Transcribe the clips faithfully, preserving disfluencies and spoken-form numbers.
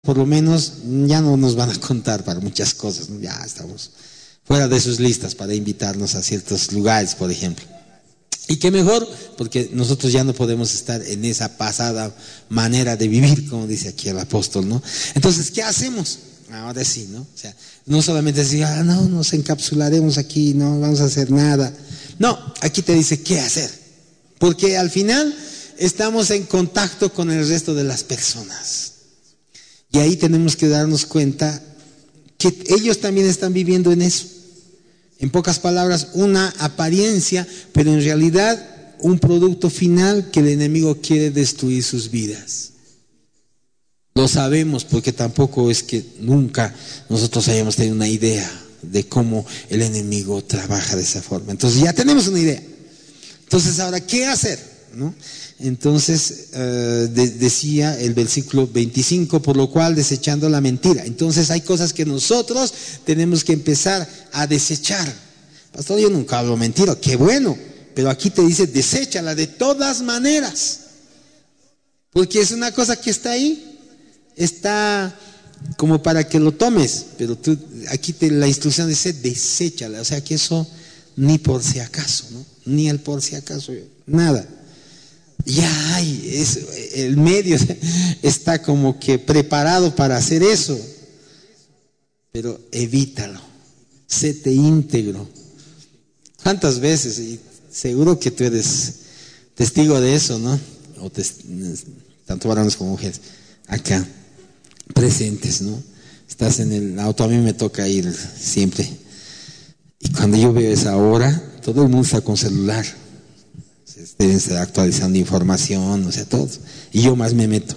por lo menos ya no nos van a contar para muchas cosas, ¿no? Ya estamos fuera de sus listas para invitarnos a ciertos lugares, por ejemplo. Y qué mejor, porque nosotros ya no podemos estar en esa pasada manera de vivir, como dice aquí el apóstol, ¿no? Entonces, ¿qué hacemos? Ahora sí, ¿no? O sea, no solamente decir, ah, no, nos encapsularemos aquí, no vamos a hacer nada. No, aquí te dice qué hacer. Porque al final estamos en contacto con el resto de las personas. Y ahí tenemos que darnos cuenta que ellos también están viviendo en eso. En pocas palabras, una apariencia, pero en realidad un producto final que el enemigo quiere destruir sus vidas. Lo sabemos porque tampoco es que nunca nosotros hayamos tenido una idea de cómo el enemigo trabaja de esa forma. Entonces ya tenemos una idea. Entonces ahora, ¿qué hacer? ¿No? Entonces eh, de, decía el versículo veinticinco, por lo cual desechando la mentira. Entonces hay cosas que nosotros tenemos que empezar a desechar. Pastor, yo nunca hablo mentira, qué bueno, pero aquí te dice deséchala de todas maneras, porque es una cosa que está ahí, está como para que lo tomes, pero tú, aquí te, la instrucción dice deséchala, o sea que eso ni por si acaso, ¿no? Ni el por si acaso, nada. Ya hay, es, el medio está como que preparado para hacer eso, pero evítalo, séte íntegro. ¿Cuántas veces? Y seguro que tú eres testigo de eso, ¿no? O tes, tanto varones como mujeres, acá presentes, ¿no? Estás en el auto, a mí me toca ir siempre, y cuando yo veo esa hora, todo el mundo está con celular. Deben estar actualizando información, o sea, todos. Y yo más me meto.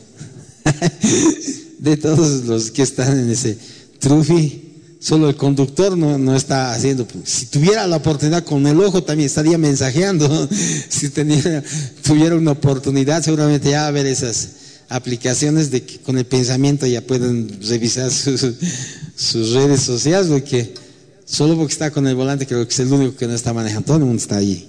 De todos los que están en ese trufi, solo el conductor no, no está haciendo. Si tuviera la oportunidad con el ojo también estaría mensajeando. Si tenía, tuviera una oportunidad, seguramente ya va a ver esas aplicaciones de que con el pensamiento ya pueden revisar sus, sus redes sociales, porque solo porque está con el volante creo que es el único que no está manejando, todo el mundo está allí.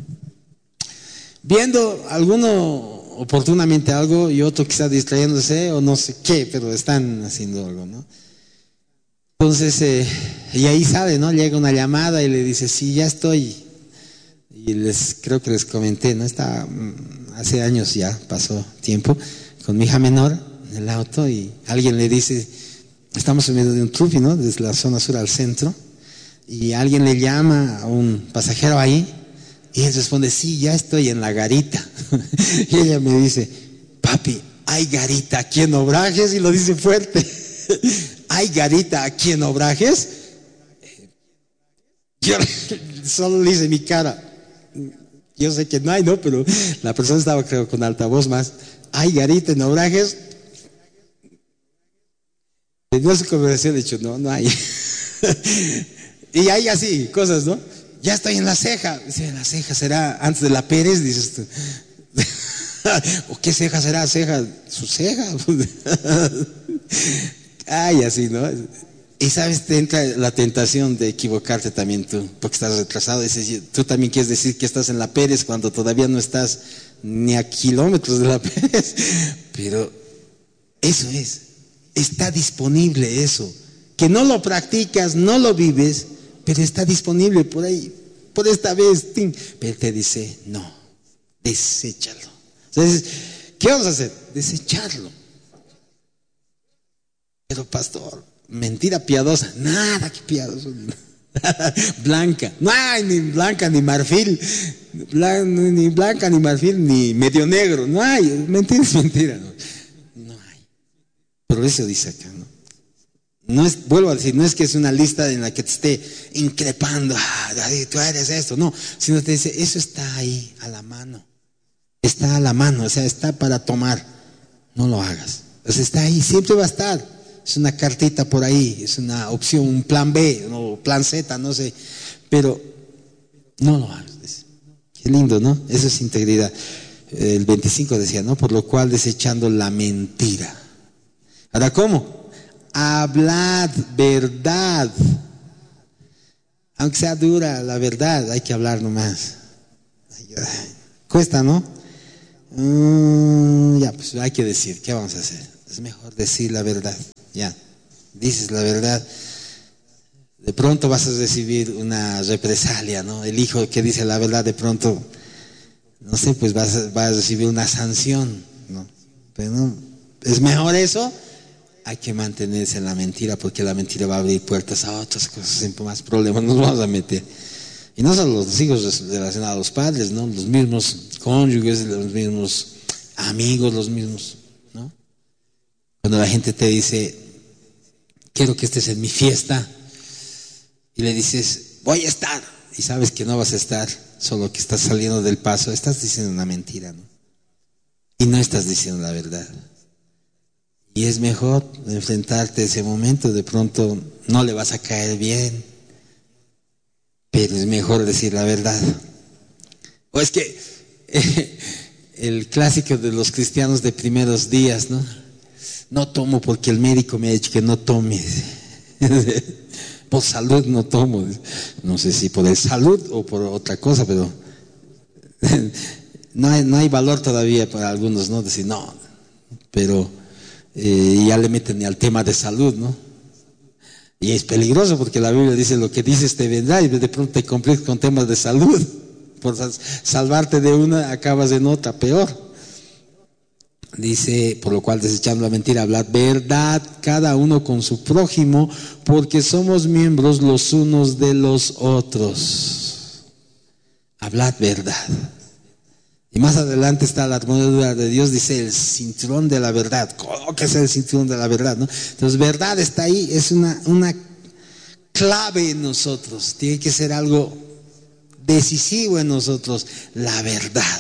Viendo alguno oportunamente algo y otro quizá distrayéndose o no sé qué, pero están haciendo algo, ¿no? Entonces, eh, y ahí sale, ¿no? Llega una llamada y le dice, sí, ya estoy. Y les, creo que les comenté, ¿no? Está, hace años ya pasó tiempo con mi hija menor en el auto y alguien le dice, estamos en medio de un trufi, ¿no? Desde la zona sur al centro, y alguien le llama a un pasajero ahí. Y él responde, sí, ya estoy en la garita. Y ella me dice, papi, ¿hay garita aquí en Obrajes? Y lo dice fuerte. ¿Hay garita aquí en Obrajes? Yo solo le hice mi cara. Yo sé que no hay, ¿no? Pero la persona estaba, creo, con altavoz más. ¿Hay garita en Obrajes? Tenía su conversación, de hecho, no, no hay. Y hay así, cosas, ¿no? Ya estoy en la ceja. Dice, ¿la ceja será antes de la Pérez? Dices tú. ¿O qué ceja será? ¿Ceja? ¿Su ceja? Ay, así, ¿no? Y sabes, te entra la tentación de equivocarte también tú, porque estás retrasado. Dices, tú también quieres decir que estás en la Pérez cuando todavía no estás ni a kilómetros de la Pérez. Pero eso es, está disponible eso. Que no lo practicas, no lo vives, pero está disponible por ahí, por esta vez, ¡ting! Pero te dice, no, deséchalo. Entonces, ¿qué vamos a hacer? Desecharlo. Pero pastor, mentira piadosa, nada que piadoso. Blanca, no hay ni blanca ni marfil, ni blanca ni marfil, ni medio negro, no hay, mentira es mentira, no, no hay. Pero eso dice acá, ¿no? No es, vuelvo a decir, no es que es una lista en la que te esté increpando, ah, tú eres esto, no, sino te dice, eso está ahí a la mano, está a la mano, o sea, está para tomar, no lo hagas, o sea, está ahí, siempre va a estar, es una cartita por ahí, es una opción, un plan B, o plan Z, no sé, pero no lo hagas. Qué lindo, ¿no? Eso es integridad. El veinticinco decía, ¿no? Por lo cual desechando la mentira. Ahora, ¿cómo? Hablad verdad, aunque sea dura la verdad, hay que hablar nomás. Cuesta, ¿no? Mm, ya, pues hay que decir, ¿qué vamos a hacer? es mejor decir la verdad. Ya, dices la verdad. De pronto vas a recibir una represalia, ¿no? El hijo que dice la verdad, de pronto, no sé, pues vas a, vas a recibir una sanción, ¿no? Pero no, es mejor eso, hay que mantenerse en la mentira, porque la mentira va a abrir puertas a otras cosas, siempre más problemas nos vamos a meter. Y no solo los hijos relacionados a los padres, ¿no? Los mismos cónyuges, los mismos amigos, los mismos, ¿no? Cuando la gente te dice, quiero que estés en mi fiesta, y le dices, voy a estar, y sabes que no vas a estar, solo que estás saliendo del paso, estás diciendo una mentira, ¿no? Y no estás diciendo la verdad. Y es mejor enfrentarte a ese momento. De pronto no le vas a caer bien, pero es mejor decir la verdad. O es que eh, el clásico de los cristianos de primeros días, ¿no? No tomo porque el médico me ha dicho que no tome. Por salud no tomo. No sé si por salud o por otra cosa, pero no hay, no hay valor todavía para algunos, ¿no? Decir no, pero eh, ya le meten al tema de salud, ¿no? Y es peligroso porque la Biblia dice lo que dices te vendrá, y de pronto te compliques con temas de salud. Por salvarte de una acabas en otra peor. Dice, por lo cual desechando la mentira, hablad verdad cada uno con su prójimo, porque somos miembros los unos de los otros. Hablad verdad. Y más adelante está la armadura de Dios, dice el cinturón de la verdad. ¿Cómo que es el cinturón de la verdad, no? Entonces verdad está ahí, es una, una clave en nosotros, tiene que ser algo decisivo en nosotros, la verdad.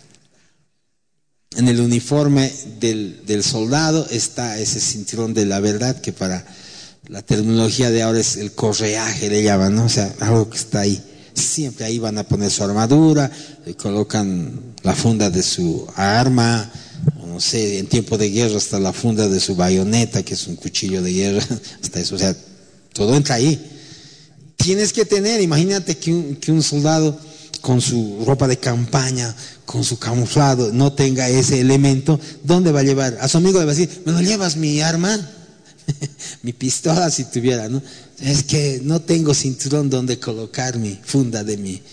En el uniforme del, del soldado está ese cinturón de la verdad, que para la terminología de ahora es el correaje, le llaman, ¿no? O sea, algo que está ahí. Siempre ahí van a poner su armadura, le colocan la funda de su arma, o no sé, en tiempo de guerra hasta la funda de su bayoneta, que es un cuchillo de guerra, hasta eso, o sea, todo entra ahí. Tienes que tener, imagínate que un, que un soldado con su ropa de campaña, con su camuflado, no tenga ese elemento, ¿dónde va a llevar? A su amigo le va a decir, ¿me lo llevas mi arma? Mi pistola si tuviera, ¿no? Es que no tengo cinturón donde colocar mi funda de mi,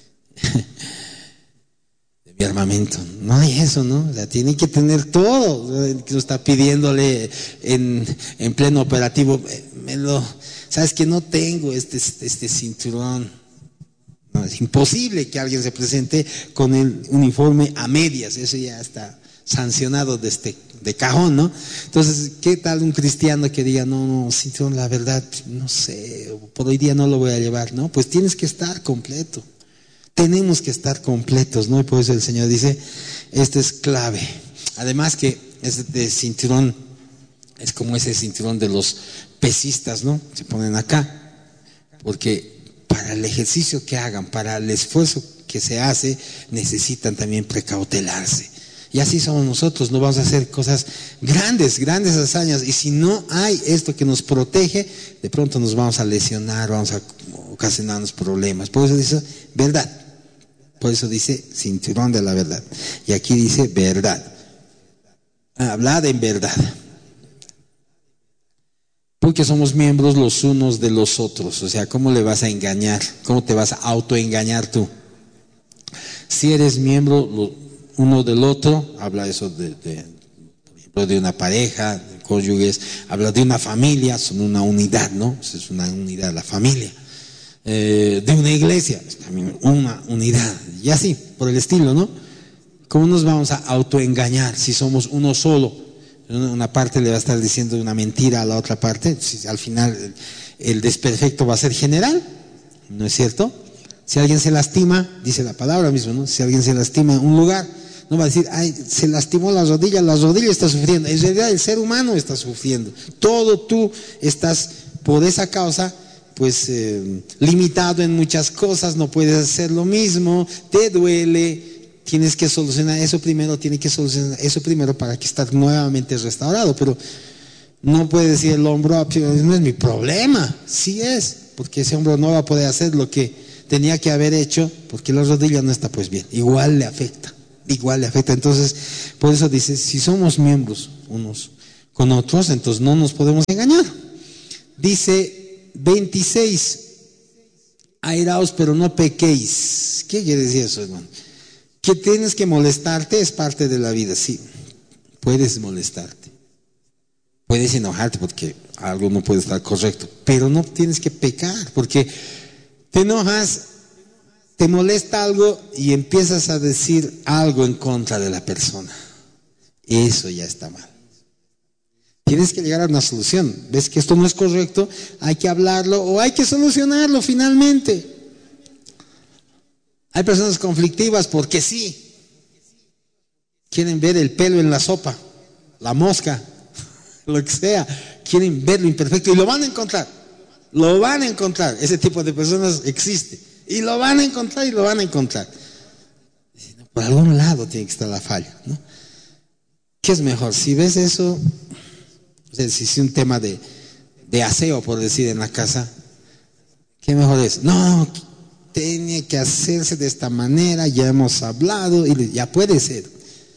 de mi armamento. No hay eso, ¿no? O sea, tiene que tener todo. Que está pidiéndole en, en pleno operativo, me lo, ¿sabes que no tengo este, este cinturón? No, es imposible que alguien se presente con el uniforme a medias, eso ya está sancionado de, este, de cajón, ¿no? Entonces, ¿qué tal un cristiano que diga, no, no, cinturón, la verdad, no sé, por hoy día no lo voy a llevar, ¿no? Pues tienes que estar completo, tenemos que estar completos, ¿no? Y por eso el Señor dice, esto es clave. Además que este cinturón es como ese cinturón de los pesistas, ¿no? Se ponen acá, porque para el ejercicio que hagan, para el esfuerzo que se hace, necesitan también precautelarse. Y así somos nosotros, no vamos a hacer cosas grandes, grandes hazañas. Y si no hay esto que nos protege, de pronto nos vamos a lesionar, vamos a ocasionarnos problemas. Por eso dice verdad. Por eso dice cinturón de la verdad. Y aquí dice verdad. Hablad en verdad. Porque somos miembros los unos de los otros. O sea, ¿cómo le vas a engañar? ¿Cómo te vas a autoengañar tú? Si eres miembro uno del otro, habla eso de, de, por ejemplo, de una pareja, de cónyuges, habla de una familia, son una unidad, ¿no? Es una unidad, la familia. Eh, de una iglesia, es también una unidad. Y así, por el estilo, ¿no? ¿Cómo nos vamos a autoengañar si somos uno solo? Una parte le va a estar diciendo una mentira a la otra parte, si al final el, el desperfecto va a ser general, ¿no es cierto? Si alguien se lastima, dice la palabra mismo, ¿no? Si alguien se lastima en un lugar, no va a decir, ay, se lastimó la rodilla, la rodilla está sufriendo. En realidad el ser humano está sufriendo. Todo tú estás por esa causa, pues eh, limitado en muchas cosas, no puedes hacer lo mismo, te duele. Tienes que solucionar eso primero, tiene que solucionar eso primero para que estés nuevamente restaurado. Pero no puede decir el hombro, no es mi problema. Sí es, porque ese hombro no va a poder hacer lo que tenía que haber hecho, porque la rodilla no está pues bien. Igual le afecta, igual le afecta. Entonces, por eso dice, si somos miembros unos con otros, entonces no nos podemos engañar. Dice veintiséis, airaos pero no pequéis. ¿Qué quiere decir eso, hermano? Que tienes que molestarte, es parte de la vida, sí. Puedes molestarte, puedes enojarte porque algo no puede estar correcto, pero no tienes que pecar, porque te enojas, te molesta algo y empiezas a decir algo en contra de la persona. Eso ya está mal. Tienes que llegar a una solución. Ves que esto no es correcto, hay que hablarlo o hay que solucionarlo finalmente. Hay personas conflictivas porque sí, quieren ver el pelo en la sopa, la mosca, lo que sea, quieren ver lo imperfecto y lo van a encontrar, lo van a encontrar. Ese tipo de personas existe y lo van a encontrar y lo van a encontrar. Por algún lado tiene que estar la falla, ¿no? ¿Qué es mejor? Si ves eso, o sea, si es un tema de, de aseo, por decir, en la casa, ¿qué mejor es? No, tiene que hacerse de esta manera, ya hemos hablado y ya puede ser.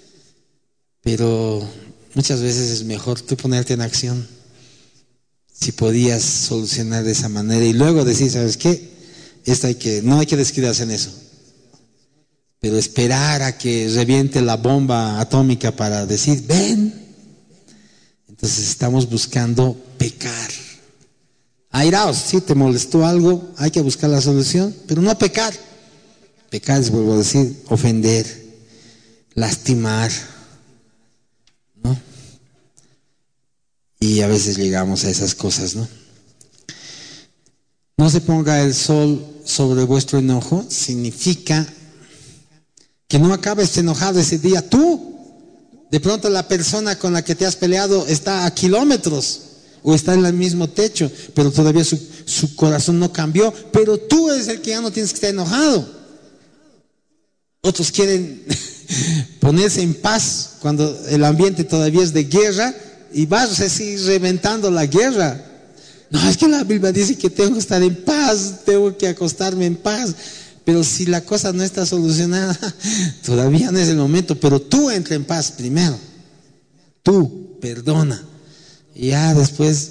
Pero muchas veces es mejor tú ponerte en acción. Si podías solucionar de esa manera y luego decir, ¿sabes qué? Esto hay que, no hay que descuidarse en eso. Pero esperar a que reviente la bomba atómica para decir, ven. Entonces estamos buscando pecar. Airaos, si te molestó algo, hay que buscar la solución, pero no pecar. Pecar es, vuelvo a decir, ofender, lastimar, ¿no? Y a veces llegamos a esas cosas, ¿no? No se ponga el sol sobre vuestro enojo, significa que no acabes enojado ese día tú. De pronto la persona con la que te has peleado está a kilómetros o está en el mismo techo, pero todavía su, su corazón no cambió, pero tú eres el que ya no tienes que estar enojado. Otros quieren ponerse en paz cuando el ambiente todavía es de guerra y vas así reventando la guerra. No, es que la Biblia dice que tengo que estar en paz, tengo que acostarme en paz. Pero si la cosa no está solucionada, todavía no es el momento. Pero tú entra en paz primero. Tú perdona. Y ya después,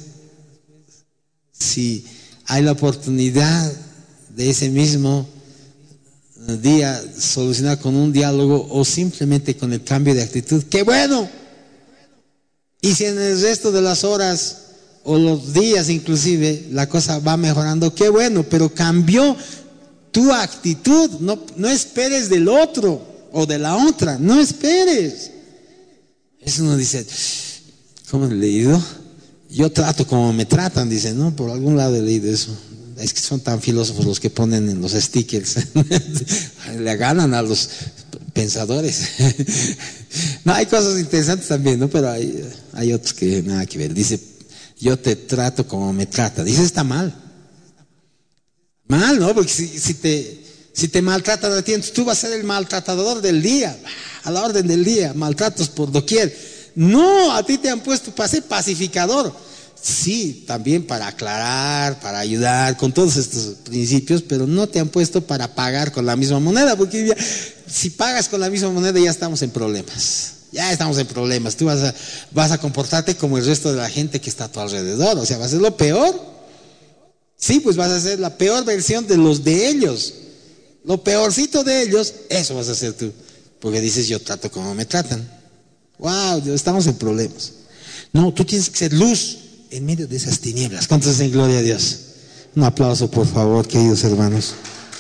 si hay la oportunidad de ese mismo día solucionar con un diálogo o simplemente con el cambio de actitud, ¡qué bueno! Y si en el resto de las horas o los días inclusive la cosa va mejorando, ¡qué bueno! Pero cambió tu actitud, no, no esperes del otro o de la otra, no esperes. Eso uno dice, ¿cómo he leído? Yo trato como me tratan, dice, ¿no? Por algún lado he leído eso. Es que son tan filósofos los que ponen en los stickers, le ganan a los pensadores. No, hay cosas interesantes también, ¿no? Pero hay, hay otros que nada que ver. Dice, yo te trato como me trata. Dice, está mal. Mal, ¿no? Porque si, si te si te maltratan a ti, entonces tú vas a ser el maltratador del día, a la orden del día, maltratos por doquier. No, a ti te han puesto para ser pacificador. Sí, también para aclarar, para ayudar con todos estos principios, pero no te han puesto para pagar con la misma moneda, porque ya, si pagas con la misma moneda ya estamos en problemas. Ya estamos en problemas. Tú vas a, vas a comportarte como el resto de la gente que está a tu alrededor. O sea, va a ser lo peor. Sí, pues vas a ser la peor versión de los de ellos. Lo peorcito de ellos, eso vas a hacer tú. Porque dices, yo trato como me tratan. Wow, estamos en problemas. No, tú tienes que ser luz en medio de esas tinieblas. ¿Cuántos dicen gloria a Dios? Un aplauso, por favor, queridos hermanos.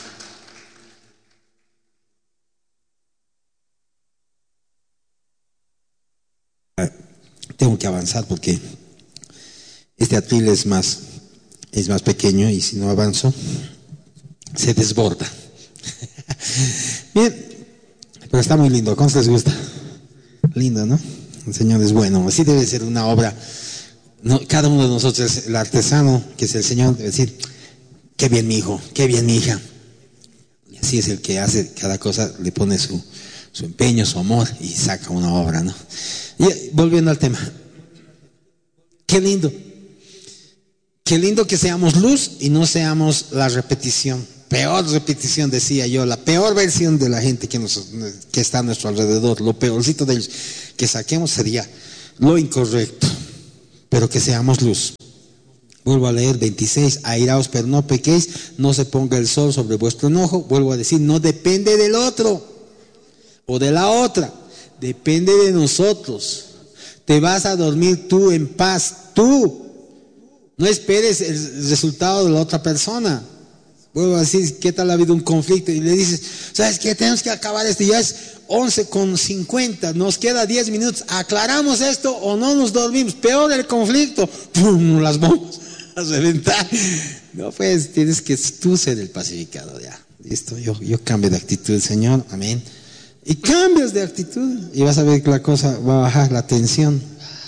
Tengo que avanzar porque este atril es más es más pequeño y si no avanzo se desborda. Bien, pero está muy lindo. ¿Cómo les gusta? Lindo, ¿no? El Señor es bueno. Así debe ser una obra. No, cada uno de nosotros, el artesano que es el Señor, debe decir, qué bien mi hijo, qué bien mi hija. Y así es el que hace cada cosa, le pone su, su empeño, su amor y saca una obra, ¿no? Y volviendo al tema, qué lindo. Qué lindo que seamos luz y no seamos la repetición. Peor repetición, decía yo, la peor versión de la gente que, nos, que está a nuestro alrededor, lo peorcito de ellos que saquemos sería lo incorrecto. pero que seamos luz. Vuelvo a leer veintiséis, airaos pero no pequéis, no se ponga el sol sobre vuestro enojo. Vuelvo a decir, no depende del otro o de la otra, depende de nosotros. Te vas a dormir tú en paz, tú. No esperes el resultado de la otra persona. Vuelvo a decir, ¿qué tal ha habido un conflicto? Y le dices, ¿sabes qué? Tenemos que acabar esto. Ya es once con cincuenta, nos queda diez minutos. ¿Aclaramos esto o no nos dormimos? Peor el conflicto. ¡Pum! Las bombas a reventar. No, pues tienes que tú ser el pacificador. Ya, listo. Yo, yo cambio de actitud, Señor. Amén. Y cambias de actitud y vas a ver que la cosa va a bajar la tensión.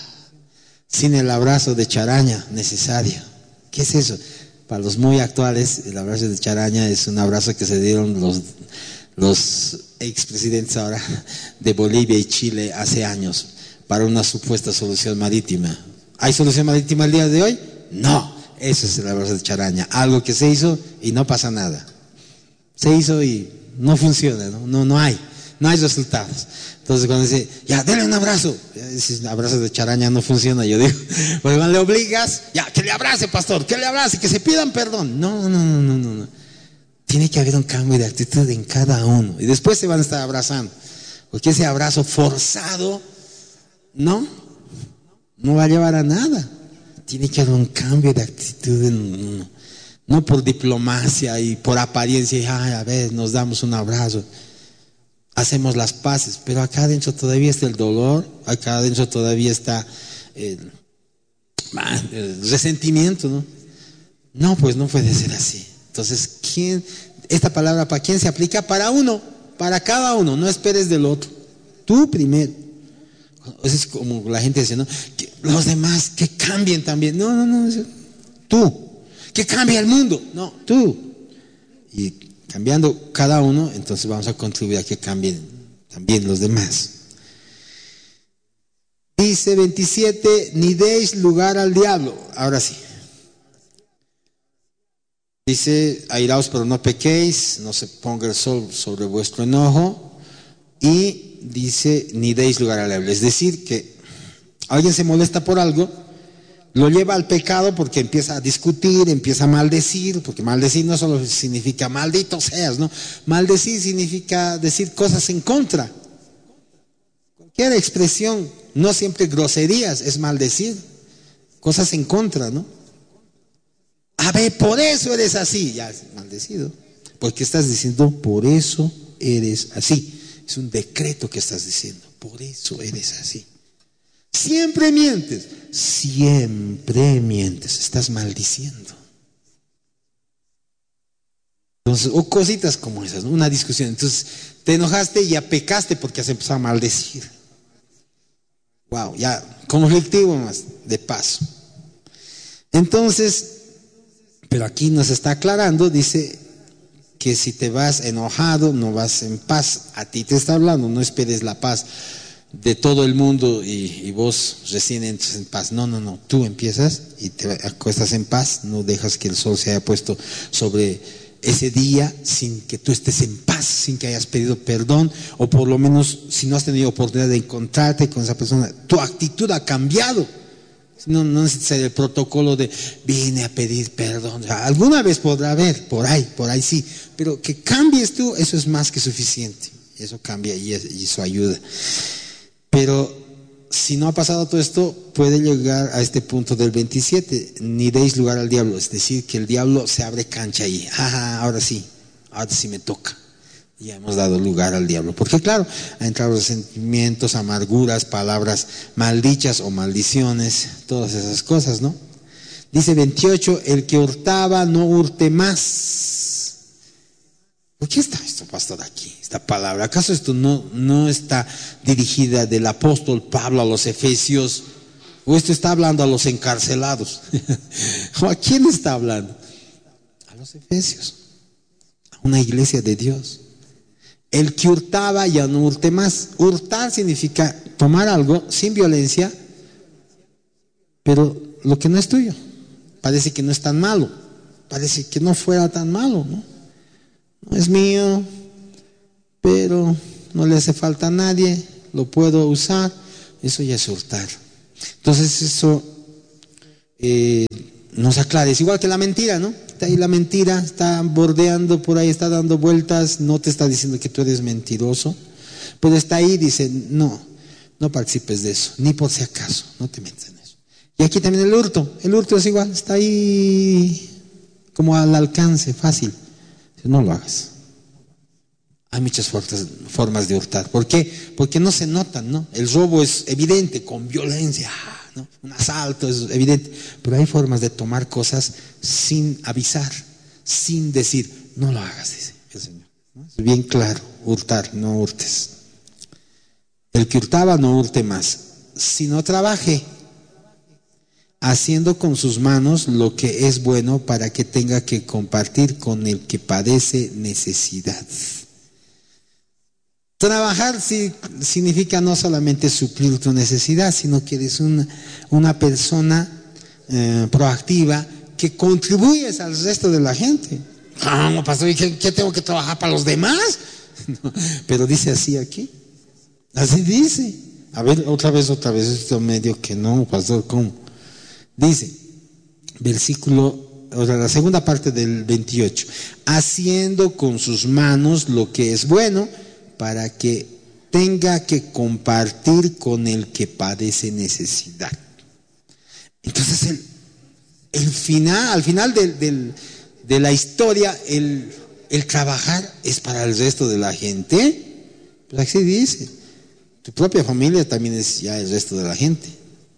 Sin el abrazo de charaña necesario. ¿Qué es eso? Para los muy actuales, el abrazo de charaña es un abrazo que se dieron los, los expresidentes ahora de Bolivia y Chile hace años para una supuesta solución marítima. ¿Hay solución marítima el día de hoy? No. Eso es el abrazo de charaña. Algo que se hizo y no pasa nada. Se hizo y no funciona, no, no, no hay. No hay resultados. Entonces cuando dice, ya, denle un abrazo, ese abrazo de charaña no funciona, yo digo, porque cuando le obligas, ya, que le abrace, pastor, que le abrace, que se pidan perdón. No, no, no, no, no, no. Tiene que haber un cambio de actitud en cada uno. Y después se van a estar abrazando. Porque ese abrazo forzado, no, no va a llevar a nada. Tiene que haber un cambio de actitud en uno. No por diplomacia y por apariencia, y ay, a ver, nos damos un abrazo. Hacemos las paces, pero acá adentro todavía está el dolor, acá adentro todavía está el, el resentimiento, ¿no? No, pues no puede ser así. Entonces, ¿quién, esta palabra para quién se aplica? Para uno, para cada uno, no esperes del otro. Tú primero. Es como la gente dice, ¿no? Que los demás que cambien también. No, no, no, tú. Que cambie el mundo. No, tú. Y cambiando cada uno, entonces vamos a contribuir a que cambien también los demás. Dice veintisiete, ni deis lugar al diablo. Ahora sí. Dice, airaos pero no pequéis, no se ponga el sol sobre vuestro enojo. Y dice, ni deis lugar al diablo. Es decir, que alguien se molesta por algo, lo lleva al pecado porque empieza a discutir, empieza a maldecir, porque maldecir no solo significa maldito seas, ¿no? Maldecir significa decir cosas en contra. Cualquier expresión, no siempre groserías, es maldecir, cosas en contra, ¿no? A ver, por eso eres así, ya es maldecido, porque estás diciendo, por eso eres así. Es un decreto que estás diciendo, por eso eres así. Siempre mientes, siempre mientes, estás maldiciendo. Entonces, o cositas como esas, ¿no? Una discusión. Entonces, te enojaste y ya pecaste porque has empezado a maldecir. Wow, ya conflictivo más, de paso. Entonces, pero aquí nos está aclarando, dice que si te vas enojado, no vas en paz. A ti te está hablando, no esperes la paz de todo el mundo y, y vos recién entras en paz. No, no, no, tú empiezas y te acuestas en paz, no dejas que el sol se haya puesto sobre ese día sin que tú estés en paz, sin que hayas pedido perdón, o por lo menos si no has tenido oportunidad de encontrarte con esa persona, tu actitud ha cambiado. No, no necesitas el protocolo de vine a pedir perdón. O sea, alguna vez podrá haber, por ahí, por ahí sí, pero que cambies tú, eso es más que suficiente. Eso cambia y eso ayuda. Pero si no ha pasado todo esto, puede llegar a este punto del veintisiete, ni deis lugar al diablo, es decir, que el diablo se abre cancha ahí. Ah, ahora sí, ahora sí me toca. Ya hemos dado lugar al diablo, porque claro, ha entrado resentimientos, amarguras, palabras maldichas o maldiciones, todas esas cosas, ¿no? Dice veintiocho, el que hurtaba no hurte más. ¿Por qué está esto, pastor, aquí? Esta palabra, ¿acaso esto no, no está dirigida del apóstol Pablo a los efesios? ¿O esto está hablando a los encarcelados? ¿O a quién está hablando? A los efesios, a una iglesia de Dios. El que hurtaba ya no hurte más. Hurtar significa tomar algo sin violencia, pero lo que no es tuyo. Parece que no es tan malo, parece que no fuera tan malo, ¿no? No es mío, pero no le hace falta a nadie, lo puedo usar. Eso ya es hurtar. Entonces eso eh, nos aclare. Es igual que la mentira, ¿no? Está ahí la mentira, está bordeando por ahí, está dando vueltas, no te está diciendo que tú eres mentiroso, pero está ahí, dice, no, no participes de eso, ni por si acaso, no te metas en eso. Y aquí también el hurto, el hurto es igual, está ahí como al alcance, fácil. No lo hagas. Hay muchas formas de hurtar. ¿Por qué? Porque no se notan, ¿no? El robo es evidente, con violencia, ¿no? Un asalto es evidente. Pero hay formas de tomar cosas sin avisar, sin decir, no lo hagas, dice el Señor, ¿no? Es bien claro, hurtar, no hurtes. El que hurtaba no hurte más, sino trabaje, haciendo con sus manos lo que es bueno para que tenga que compartir con el que padece necesidad. Trabajar sí, significa no solamente suplir tu necesidad, sino que eres una, una persona eh, proactiva que contribuyes al resto de la gente. Ah, no, pastor, ¿y qué, qué tengo que trabajar para los demás? No, pero dice así aquí, así dice. A ver, otra vez, otra vez, esto medio que no, pastor, ¿cómo? Dice, versículo, o sea, la segunda parte del veintiocho, haciendo con sus manos lo que es bueno para que tenga que compartir con el que padece necesidad. Entonces, el, el final, al final del, del, de la historia, el, el trabajar es para el resto de la gente. Pues así dice, tu propia familia también es ya el resto de la gente.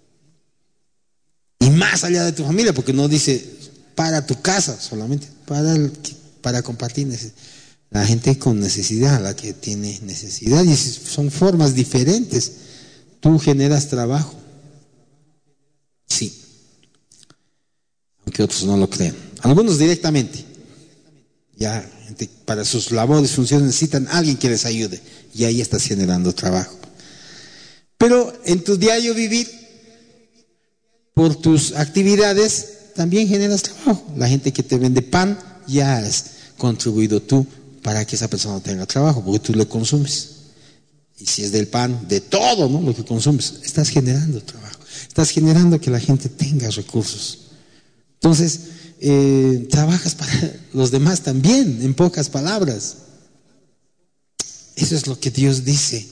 Y más allá de tu familia, porque no dice para tu casa solamente, para, el, para compartir necesidad. La gente con necesidad, la que tiene necesidad, y son formas diferentes. Tú generas trabajo, sí, aunque otros no lo crean. Algunos directamente, ya para sus labores, funciones necesitan a alguien que les ayude, y ahí estás generando trabajo. Pero en tu diario vivir, por tus actividades, también generas trabajo. La gente que te vende pan, ya has contribuido tú para que esa persona tenga trabajo, porque tú le consumes. Y si es del pan, de todo, ¿no? Lo que consumes, estás generando trabajo, estás generando que la gente tenga recursos. Entonces, eh, trabajas para los demás también, en pocas palabras. Eso es lo que Dios dice.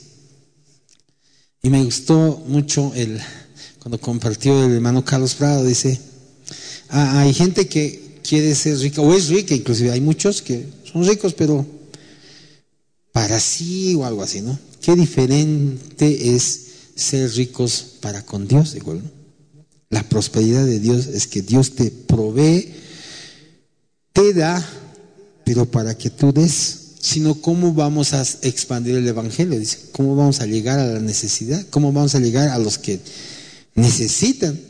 Y me gustó mucho el, cuando compartió el hermano Carlos Prado, dice, ah, hay gente que quiere ser rica, o es rica, inclusive hay muchos que son ricos, pero para sí o algo así, ¿no? Qué diferente es ser ricos para con Dios, igual, ¿no? La prosperidad de Dios es que Dios te provee, te da, pero para que tú des, sino cómo vamos a expandir el evangelio, dice, cómo vamos a llegar a la necesidad, cómo vamos a llegar a los que necesitan.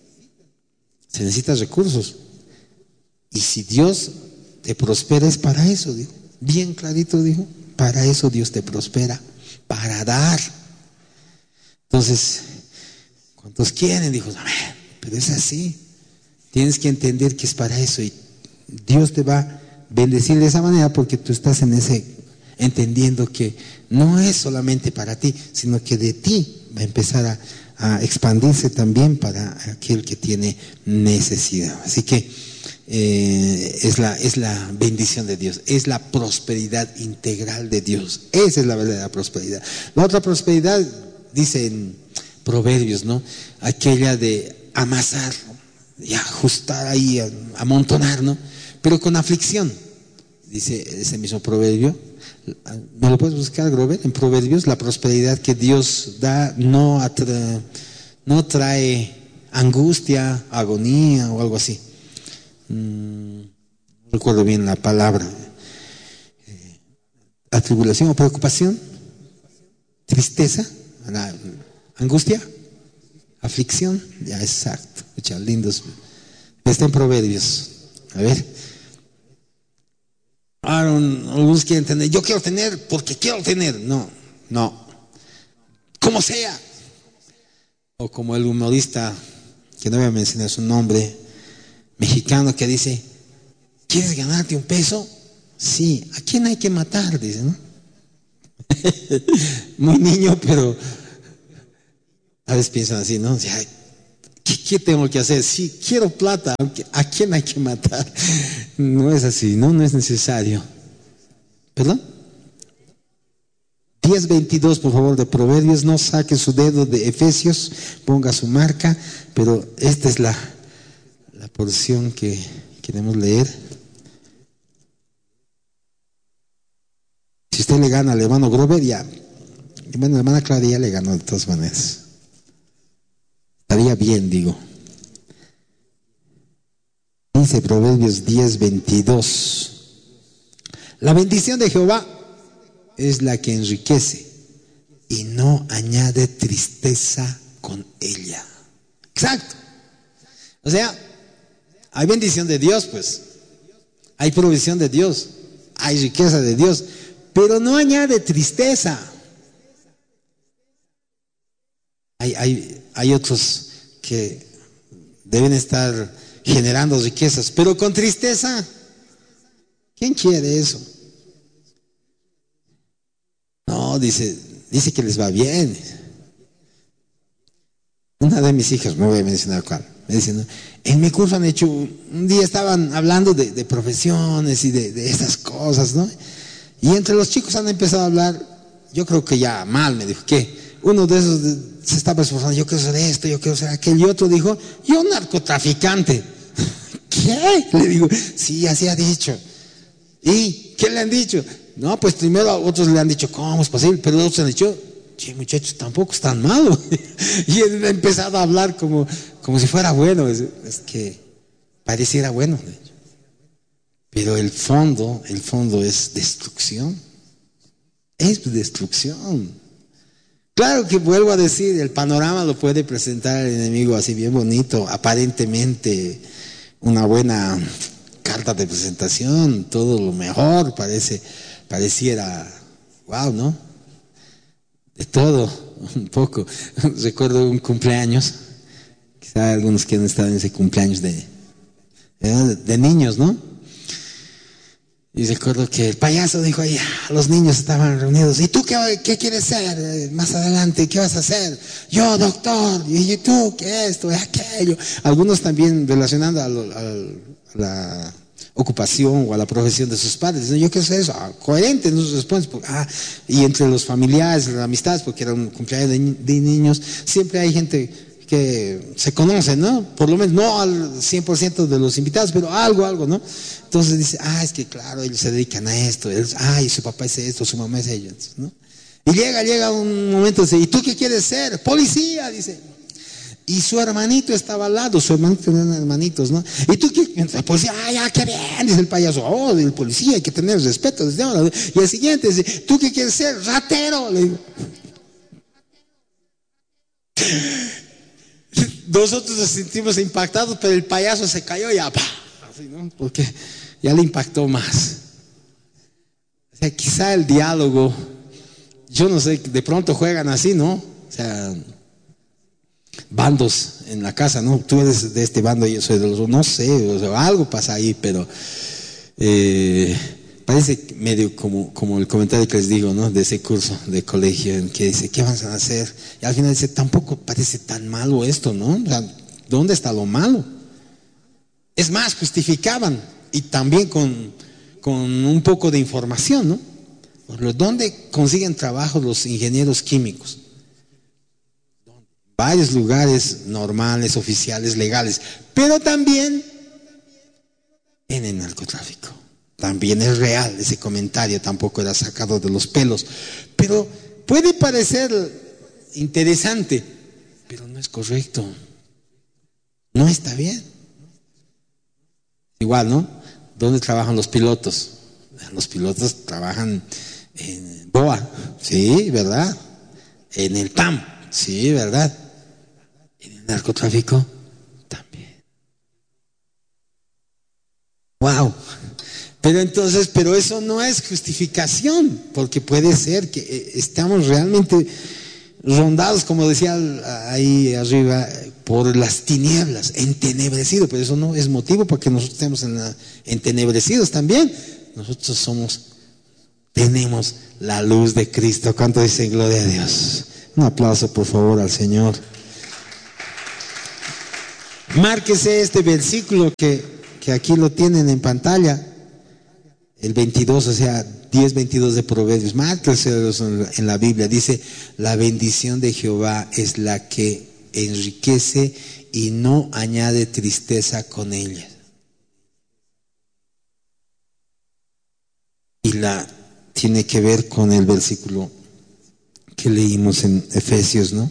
Se necesitan recursos. Y si Dios te prospera es para eso, dijo. Bien clarito dijo, para eso Dios te prospera, para dar. Entonces, ¿cuántos quieren? Dijo, amén, pero es así. Tienes que entender que es para eso y Dios te va a bendecir de esa manera porque tú estás en ese, entendiendo que no es solamente para ti, sino que de ti va a empezar a, a expandirse también para aquel que tiene necesidad. Así que Eh, es, la, es la bendición de Dios, es la prosperidad integral de Dios. Esa es la verdadera prosperidad. La otra prosperidad, dice en Proverbios, ¿no? Aquella de amasar y ajustar ahí, amontonar, ¿no? Pero con aflicción, dice ese mismo proverbio. ¿Me lo puedes buscar, Grover? En Proverbios, la prosperidad que Dios da no, atra, no trae angustia, agonía o algo así. No recuerdo bien la palabra, eh, atribulación o preocupación, tristeza, la, angustia, aflicción, ya exacto, muchas lindos. Está en Proverbios. A ver, Aaron, algunos quieren tener, yo quiero tener porque quiero tener, no, no, como sea. O como el humorista, que no voy a mencionar su nombre, mexicano, que dice, ¿quieres ganarte un peso? Sí. ¿A quién hay que matar? Dice, ¿no? Muy niño, pero a veces piensan así, ¿no? O sea, ¿Qué, qué tengo que hacer? Si quiero plata, ¿a quién hay que matar? No es así, no, no es necesario. ¿Perdón? diez veintidós, por favor, de Proverbios. No saque su dedo de Efesios, ponga su marca, pero esta es la, la porción que queremos leer. Si usted le gana al hermano Grover, ya, bueno, la hermana Claudia ya le ganó de todas maneras. Estaría bien, digo. Dice Proverbios diez veintidós. La bendición de Jehová es la que enriquece y no añade tristeza con ella. Exacto. O sea, hay bendición de Dios, pues. Hay provisión de Dios. Hay riqueza de Dios. Pero no añade tristeza. Hay, hay, hay otros que deben estar generando riquezas, pero con tristeza. ¿Quién quiere eso? No, dice, dice que les va bien. Una de mis hijas, no voy a mencionar cuál, me dice, ¿no? En mi curso han hecho, un día estaban hablando de, de profesiones y de, de estas cosas, ¿no? Y entre los chicos han empezado a hablar, yo creo que ya mal, me dijo, ¿qué? Uno de esos de, se estaba esforzando, yo quiero ser esto, yo quiero ser aquel, y otro dijo, yo narcotraficante. ¿Qué? Le digo, sí, así ha dicho. ¿Y qué le han dicho? No, pues primero a otros le han dicho, ¿cómo es posible? Pero otros han dicho, che, muchachos, tampoco es tan malo. Y él ha empezado a hablar como, como si fuera bueno. Es, es que pareciera bueno. Pero el fondo, el fondo es destrucción. Es destrucción. Claro que vuelvo a decir, el panorama lo puede presentar el enemigo así bien bonito, aparentemente una buena carta de presentación, todo lo mejor, parece, pareciera, wow, ¿no? De todo, un poco. Recuerdo un cumpleaños, quizá algunos que han estado en ese cumpleaños de, de, de niños, ¿no? Y recuerdo que el payaso dijo ahí, ah, los niños estaban reunidos, ¿y tú qué, qué quieres ser más adelante? ¿Qué vas a hacer? Yo, doctor, y tú, ¿qué esto? Aquello. Algunos también relacionando a, lo, a la ocupación o a la profesión de sus padres. Yo quiero ser eso, ah, coherente en sus respuestas. Ah, y entre los familiares, las amistades, porque era un cumpleaños de, de niños, siempre hay gente que se conoce, ¿no? Por lo menos no al cien por ciento de los invitados, pero algo, algo, ¿no? Entonces dice, ah, es que claro, ellos se dedican a esto, ellos, ay, su papá es esto, su mamá es ello, ¿no? Y llega, llega un momento, dice, ¿y tú qué quieres ser? Policía, dice. Y su hermanito estaba al lado, su hermanito tenía hermanitos, ¿no? ¿Y tú qué? El policía, ah, ya, qué bien, dice el payaso, oh, el policía, hay que tener respeto desde ahora. Y el siguiente dice, ¿tú qué quieres ser? Ratero, le digo. Nosotros nos sentimos impactados, pero el payaso se cayó y ya, ¡pah! Así, ¿no? Porque ya le impactó más. O sea, quizá el diálogo, yo no sé, de pronto juegan así, ¿no? O sea, bandos en la casa, ¿no? Tú eres de este bando y yo soy de los otros, no sé, o sea, algo pasa ahí, pero eh, parece medio como, como el comentario que les digo, ¿no? De ese curso de colegio en que dice, ¿qué van a hacer? Y al final dice, tampoco parece tan malo esto, ¿no? O sea, ¿dónde está lo malo? Es más, justificaban, y también con, con un poco de información, ¿no? ¿Dónde consiguen trabajo los ingenieros químicos? Varios lugares normales, oficiales, legales, pero también en el narcotráfico. También es real, ese comentario tampoco era sacado de los pelos, pero puede parecer interesante, pero no es correcto, no está bien. Igual, ¿no? ¿Dónde trabajan los pilotos? Los pilotos trabajan en B O A, sí, ¿verdad? En el P A M, sí, ¿verdad? En el narcotráfico también. Wow. Pero entonces, pero eso no es justificación, porque puede ser que estamos realmente rondados, como decía ahí arriba, por las tinieblas, entenebrecidos, pero eso no es motivo para que nosotros estemos en la, entenebrecidos también. Nosotros somos, tenemos la luz de Cristo. ¿Cuánto dicen gloria a Dios? Un aplauso por favor al Señor. Márquese este versículo que, que aquí lo tienen en pantalla, el veintidós, o sea, diez veintidós de Proverbios. Márquese en la Biblia. Dice: la bendición de Jehová es la que enriquece y no añade tristeza con ella. Y la tiene que ver con el versículo que leímos en Efesios, ¿no?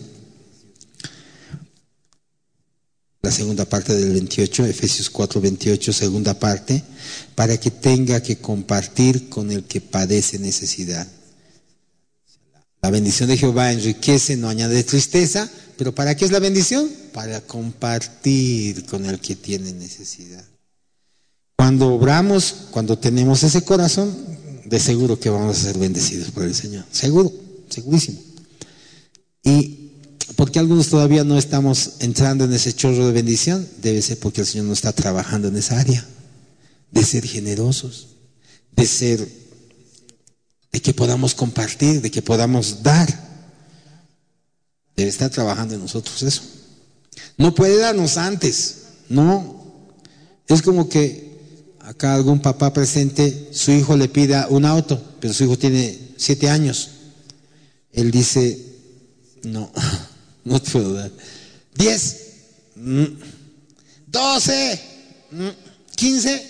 La segunda parte del veintiocho, Efesios cuatro veintiocho, segunda parte, para que tenga que compartir con el que padece necesidad. La bendición de Jehová enriquece, no añade tristeza, pero ¿para qué es la bendición? Para compartir con el que tiene necesidad. Cuando obramos, cuando tenemos ese corazón, de seguro que vamos a ser bendecidos por el Señor. Seguro, segurísimo. Y porque algunos todavía no estamos entrando en ese chorro de bendición, debe ser porque el Señor no está trabajando en esa área, de ser generosos, de ser, de que podamos compartir, de que podamos dar. Debe estar trabajando en nosotros eso. No puede darnos antes, no. Es como que acá algún papá presente, su hijo le pida un auto, pero su hijo tiene siete años. Él dice: no, no te puedo dar. Diez, doce, quince,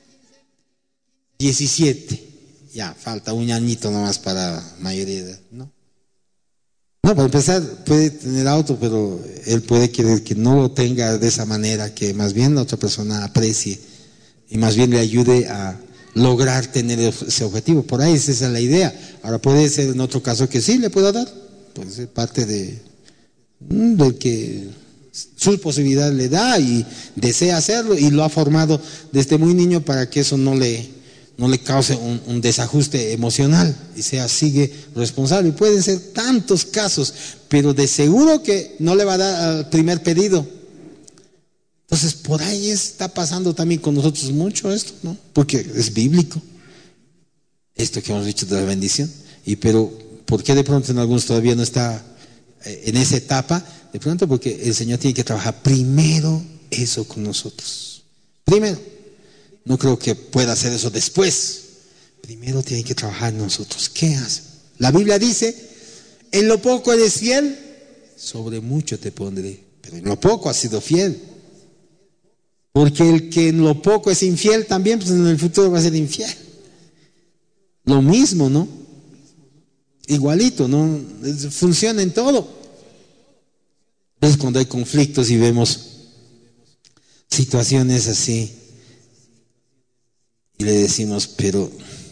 diecisiete. Ya, falta un añito nomás para mayoría de edad, ¿no? No, para empezar, puede tener auto, pero él puede querer que no lo tenga de esa manera, que más bien la otra persona aprecie y más bien le ayude a lograr tener ese objetivo. Por ahí esa es la idea. Ahora puede ser en otro caso que sí le pueda dar, puede ser parte de, de que su posibilidad le da y desea hacerlo y lo ha formado desde muy niño para que eso no le, no le cause un, un desajuste emocional y sea sigue responsable. Y pueden ser tantos casos, pero de seguro que no le va a dar al primer pedido. Entonces, por ahí está pasando también con nosotros mucho esto, ¿no? Porque es bíblico, esto que hemos dicho de la bendición. Y pero, ¿por qué de pronto en algunos todavía no está en esa etapa? De pronto porque el Señor tiene que trabajar primero eso con nosotros. Primero. No creo que pueda hacer eso después. Primero tiene que trabajar en nosotros. ¿Qué hace? La Biblia dice: en lo poco eres fiel, sobre mucho te pondré. Pero en lo poco has sido fiel. Porque el que en lo poco es infiel también, pues en el futuro va a ser infiel. Lo mismo, ¿no? Igualito, ¿no? Funciona en todo. Entonces cuando hay conflictos y vemos situaciones así, y le decimos: pero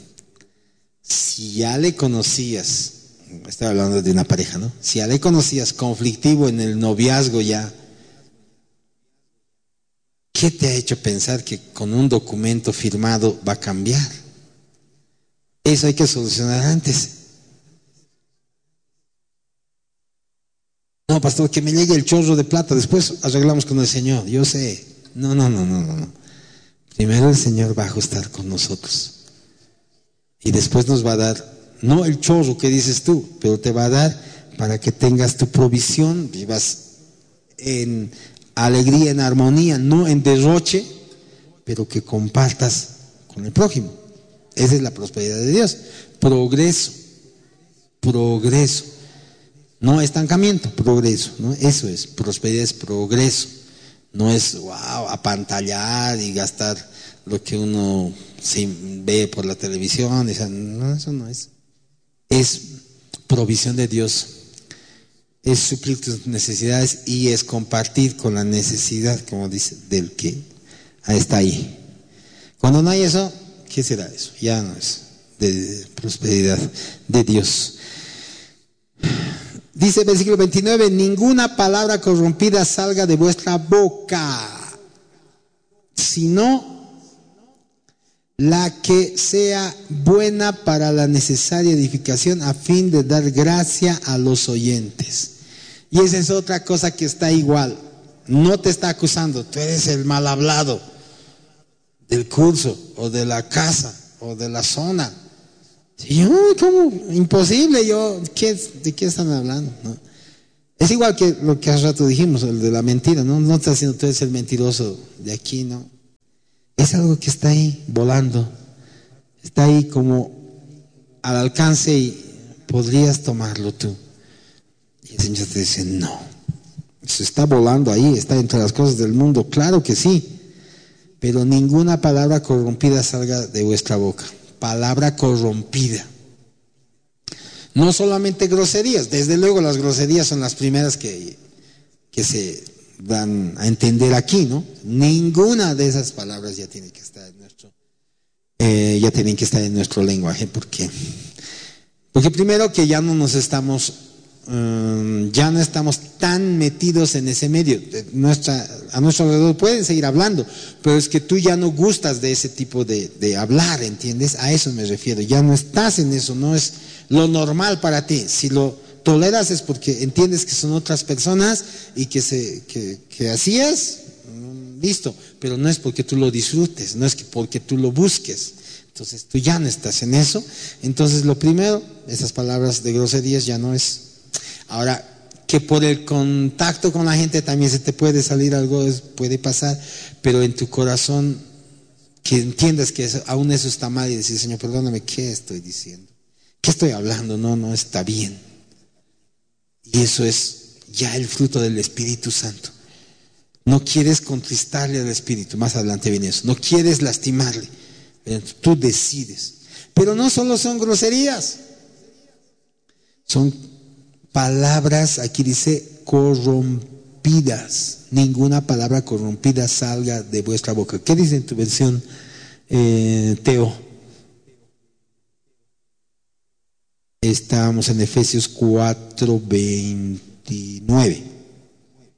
si ya le conocías, estaba hablando de una pareja, ¿no? Si ya le conocías conflictivo en el noviazgo ya, ¿qué te ha hecho pensar que con un documento firmado va a cambiar? Eso hay que solucionar antes. No, pastor, que me llegue el chorro de plata, después arreglamos con el Señor. Yo sé. No, no, no, no, no. Primero el Señor va a ajustar con nosotros. Y después nos va a dar, no el chorro que dices tú, pero te va a dar para que tengas tu provisión, vivas en alegría, en armonía, no en derroche, pero que compartas con el prójimo. Esa es la prosperidad de Dios. Progreso, progreso, no estancamiento, progreso, ¿no? Eso es, prosperidad es progreso, no es wow, apantallar y gastar lo que uno se ve por la televisión, esa, no, eso no es, es provisión de Dios. Es suplir tus necesidades y es compartir con la necesidad, como dice, del que está ahí. Cuando no hay eso, ¿qué será eso? Ya no es de prosperidad de Dios. Dice el versículo veintinueve: ninguna palabra corrompida salga de vuestra boca, sino la que sea buena para la necesaria edificación, a fin de dar gracia a los oyentes. Y esa es otra cosa que está igual. No te está acusando, tú eres el mal hablado del curso o de la casa o de la zona. Y yo, ¿cómo? Imposible, yo, ¿qué, ¿de qué están hablando? ¿No? Es igual que lo que hace rato dijimos, el de la mentira, ¿no? No estás diciendo tú eres el mentiroso de aquí, ¿no? Es algo que está ahí volando, está ahí como al alcance y podrías tomarlo tú. Y el Señor te dice, no, eso está volando ahí, está entre las cosas del mundo, claro que sí, pero ninguna palabra corrompida salga de vuestra boca. Palabra corrompida. No solamente groserías, desde luego las groserías son las primeras que, que se dan a entender aquí, ¿no? Ninguna de esas palabras ya tiene que estar en nuestro, eh, ya tienen que estar en nuestro lenguaje. ¿Por qué? Porque primero que ya no nos estamos, um, ya no estamos tan metidos en ese medio. Nuestra, a nuestro alrededor pueden seguir hablando, pero es que tú ya no gustas de ese tipo de, de hablar, ¿entiendes? A eso me refiero. Ya no estás en eso, no es lo normal para ti. Si lo toleras es porque entiendes que son otras personas y que se que, que hacías, listo, pero no es porque tú lo disfrutes, no es que porque tú lo busques. Entonces tú ya no estás en eso. Entonces lo primero, esas palabras de groserías ya no es. Ahora, que por el contacto con la gente también se te puede salir algo, puede pasar, pero en tu corazón que entiendas que eso, aún eso está mal y decir, Señor, perdóname, ¿qué estoy diciendo? ¿Qué estoy hablando? No, no está bien. Y eso es ya el fruto del Espíritu Santo. No quieres contristarle al Espíritu, más adelante viene eso. No quieres lastimarle, tú decides. Pero no solo son groserías, son palabras, aquí dice corrompidas. Ninguna palabra corrompida salga de vuestra boca. ¿Qué dice en tu versión, eh, Teo? Estábamos en Efesios cuatro veintinueve.